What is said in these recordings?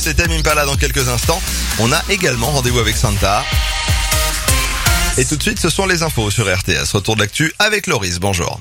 C'est Tame Impala dans quelques instants. On a également rendez-vous avec Santa. Et tout de suite, ce sont les infos sur RTS. Retour de l'actu avec Loris. Bonjour.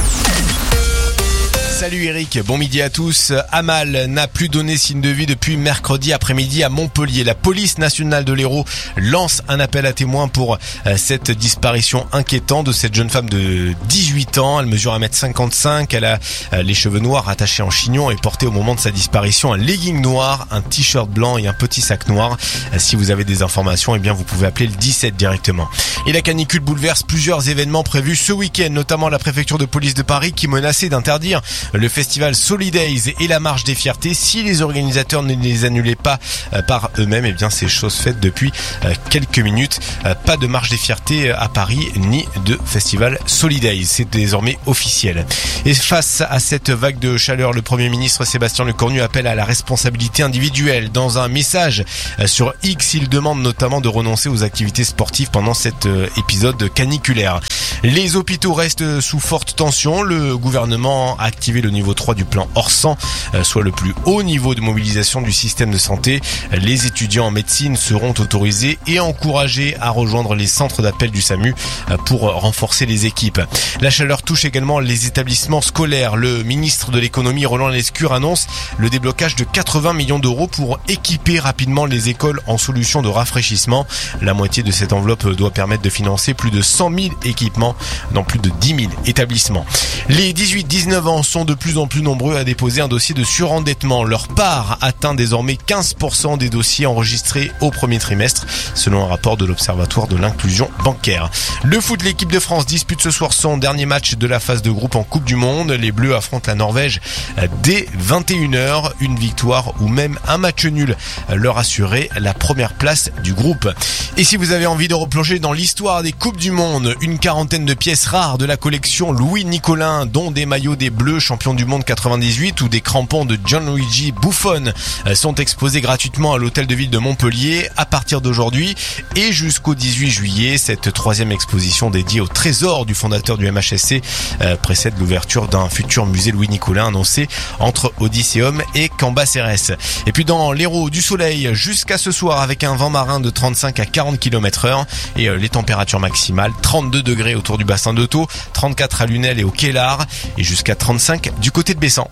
Salut Eric, bon midi à tous. Amal n'a plus donné signe de vie depuis mercredi après-midi à Montpellier. La police nationale de l'Hérault lance un appel à témoins pour cette disparition inquiétante de cette jeune femme de 18 ans. Elle mesure 1m55, elle a les cheveux noirs attachés en chignon et portait au moment de sa disparition un legging noir, un t-shirt blanc et un petit sac noir. Si vous avez des informations, eh bien vous pouvez appeler le 17 directement. Et la canicule bouleverse plusieurs événements prévus ce week-end, notamment la préfecture de police de Paris qui menaçait d'interdire le festival Solidays et la marche des fiertés si les organisateurs ne les annulaient pas par eux-mêmes. Eh bien, c'est chose faite depuis quelques minutes. Pas de marche des fiertés à Paris ni de festival Solidays. C'est désormais officiel. Et face à cette vague de chaleur, le Premier ministre Sébastien Lecornu appelle à la responsabilité individuelle. Dans un message sur X, il demande notamment de renoncer aux activités sportives pendant cet épisode caniculaire. Les hôpitaux restent sous forte tension. Le gouvernement a activé le niveau 3 du plan Orsan, soit le plus haut niveau de mobilisation du système de santé. Les étudiants en médecine seront autorisés et encouragés à rejoindre les centres d'appel du SAMU pour renforcer les équipes. La chaleur touche également les établissements scolaires. Le ministre de l'économie Roland Lescure annonce le déblocage de 80 millions d'euros pour équiper rapidement les écoles en solutions de rafraîchissement. La moitié de cette enveloppe doit permettre de financer plus de 100 000 équipements dans plus de 10 000 établissements. Les 18-19 ans sont de plus en plus nombreux à déposer un dossier de surendettement. Leur part atteint désormais 15% des dossiers enregistrés au premier trimestre, selon un rapport de l'Observatoire de l'inclusion bancaire. Le foot, l'équipe de France dispute ce soir son dernier match de la phase de groupe en Coupe du Monde. Les Bleus affrontent la Norvège dès 21h. Une victoire ou même un match nul leur assurait la première place du groupe. Et si vous avez envie de replonger dans l'histoire des Coupes du Monde, une quarantaine de pièces rares de la collection Louis Nicolin, dont des maillots des Bleus champions du monde 98 ou des crampons de Gianluigi Buffon sont exposés gratuitement à l'hôtel de ville de Montpellier à partir d'aujourd'hui et jusqu'au 18 juillet. Cette troisième exposition dédiée au trésor du fondateur du MHSC précède l'ouverture d'un futur musée Louis Nicolin annoncé entre Odysseum et Cambacérès. Et puis dans l'Hérault, du soleil jusqu'à ce soir avec un vent marin de 35 à 40 km/h et les températures maximales 32 degrés autour du bassin de Thau, 34 à Lunel et au Quélard et jusqu'à 35 du côté de Bessan.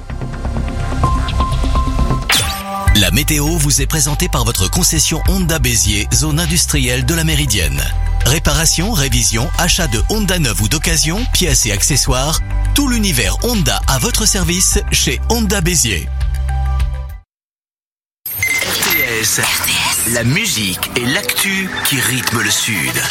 La météo vous est présentée par votre concession Honda Béziers, zone industrielle de la Méridienne. Réparation, révision, achat de Honda neuve ou d'occasion, pièces et accessoires, tout l'univers Honda à votre service chez Honda Béziers. RTS, la musique et l'actu qui rythment le Sud.